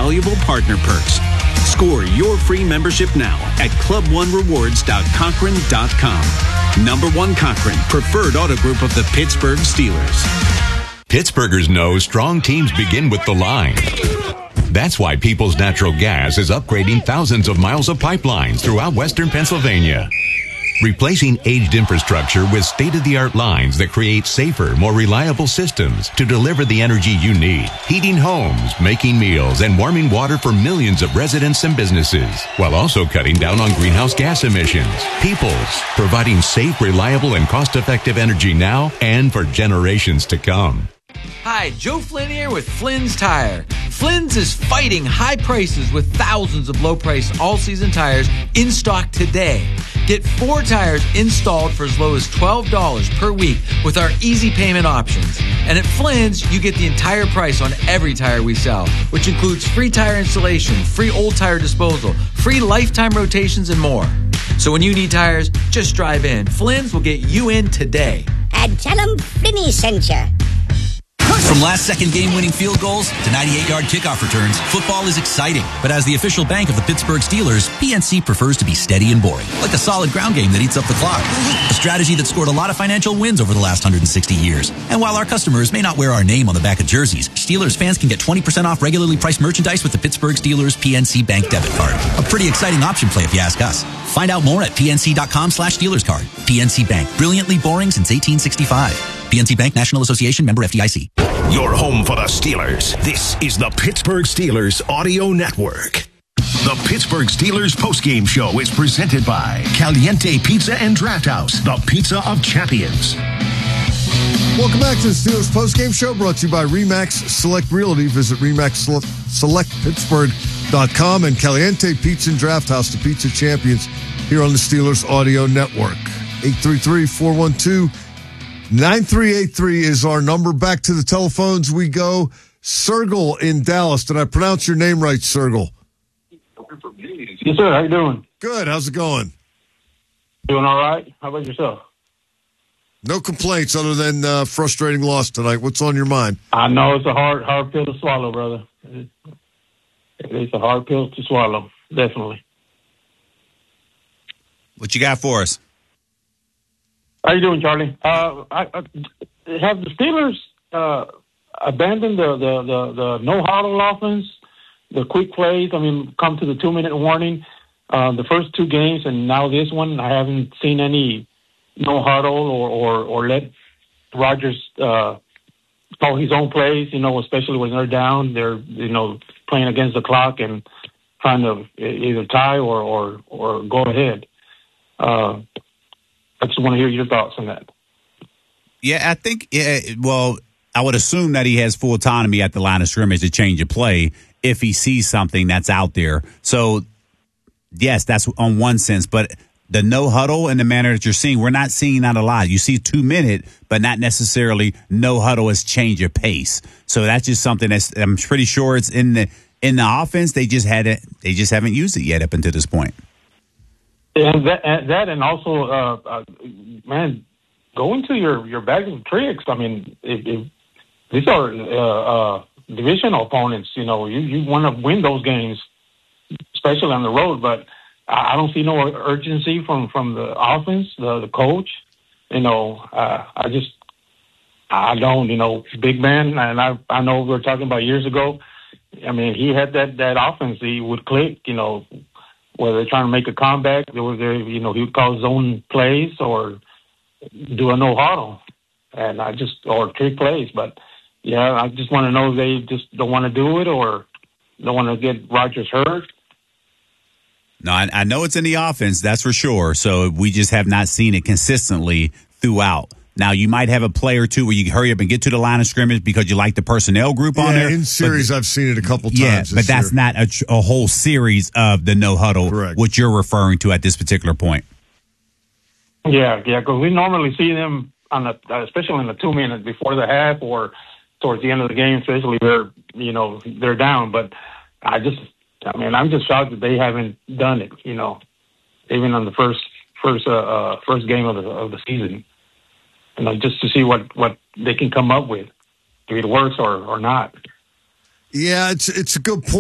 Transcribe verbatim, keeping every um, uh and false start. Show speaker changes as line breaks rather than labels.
valuable partner perks. Score your free membership now at club one rewards dot Cochrane dot com. Number one Cochrane, preferred auto group of the Pittsburgh Steelers.
Pittsburghers know strong teams begin with the line. That's why Peoples Natural Gas is upgrading thousands of miles of pipelines throughout western Pennsylvania. Replacing aged infrastructure with state-of-the-art lines that create safer, more reliable systems to deliver the energy you need. Heating homes, making meals, and warming water for millions of residents and businesses, while also cutting down on greenhouse gas emissions. Peoples, providing safe, reliable, and cost-effective energy now and for generations to come.
Hi, Joe Flynn here with Flynn's Tire. Flynn's is fighting high prices with thousands of low-priced all-season tires in stock today. Get four tires installed for as low as twelve dollars per week with our easy payment options. And at Flynn's, you get the entire price on every tire we sell, which includes free tire installation, free old tire disposal, free lifetime rotations, and more. So when you need tires, just drive in. Flynn's will get you in today.
And tell them Flinny sent you.
From last-second game-winning field goals to ninety-eight-yard kickoff returns, football is exciting. But as the official bank of the Pittsburgh Steelers, P N C prefers to be steady and boring, like a solid ground game that eats up the clock. A strategy that scored a lot of financial wins over the last one hundred sixty years. And while our customers may not wear our name on the back of jerseys, Steelers fans can get twenty percent off regularly priced merchandise with the Pittsburgh Steelers P N C Bank debit card. A pretty exciting option play if you ask us. Find out more at pnc.com slash Steelers card. P N C Bank, brilliantly boring since eighteen sixty-five. P N C Bank, National Association, member F D I C.
Your home for the Steelers. This is the Pittsburgh Steelers Audio Network. The Pittsburgh Steelers postgame show is presented by Caliente Pizza and Draft House, the pizza of champions.
Welcome back to the Steelers postgame show, brought to you by RE/MAX Select Realty. Visit remax select pittsburgh dot com and Caliente Pizza and Draft House, the pizza champions, here on the Steelers Audio Network. eight three three, four one two, nine three eight three is our number. Back to the telephones we go. Sergel in Dallas. Did I pronounce your name right, Sergel?
Yes, sir. How you doing?
Good. How's it going?
Doing all right. How about yourself?
No complaints other than uh, frustrating loss tonight. What's on your mind?
I know it's a hard, hard pill to swallow, brother. It's a hard pill to swallow, definitely.
What you got for us?
How you doing, Charlie? Uh, I, I, have the Steelers uh, abandoned the, the, the, the no-huddle offense, the quick plays? I mean, come to the two-minute warning. Uh, the first two games and now this one, I haven't seen any no-huddle or, or, or let Rodgers uh, call his own plays, you know, especially when they're down. They're, you know, playing against the clock and trying to either tie or, or, or go ahead. Uh, I just want to hear your thoughts on that.
Yeah, I think, yeah, well, I would assume that he has full autonomy at the line of scrimmage to change a play if he sees something that's out there. So, yes, that's on one sense. But the no huddle in the manner that you're seeing, we're not seeing that a lot. You see two minute, but not necessarily no huddle as change of pace. So that's just something that's, I'm pretty sure it's in the in the offense. They just had it. They just haven't used it yet up until this point.
And that, and that, and also, uh, uh, man, going to your, your bag of tricks. I mean, if, if these are uh, uh, divisional opponents. You know, you, you want to win those games, especially on the road. But I don't see no urgency from, from the offense, the, the coach. You know, uh, I just, I don't. You know, big man, and I I know we were talking about years ago. I mean, he had that that offense. He would click. You know. Whether they're trying to make a comeback, there was there, you know, he would call zone plays or do a no huddle, and I just or trick plays. But yeah, I just want to know if they just don't want to do it or don't want to get Rodgers hurt.
No, I, I know it's in the offense, that's for sure. So we just have not seen it consistently throughout. Now, you might have a play or two where you hurry up and get to the line of scrimmage because you like the personnel group
yeah,
on there.
In series, but, I've seen it a couple times.
Yeah, but that's
year.
not a, a whole series of the no huddle,
Correct.
What you're referring to at this particular point.
Yeah, yeah, because we normally see them on the, especially in the two minutes before the half or towards the end of the game, especially they're, you know, they're down. But I just, I mean, I'm just shocked that they haven't done it. You know, even on the first first uh, uh, first game of the of the season. You know, just to see what, what they can come up with, if it works or, or not.
Yeah, it's it's a good point.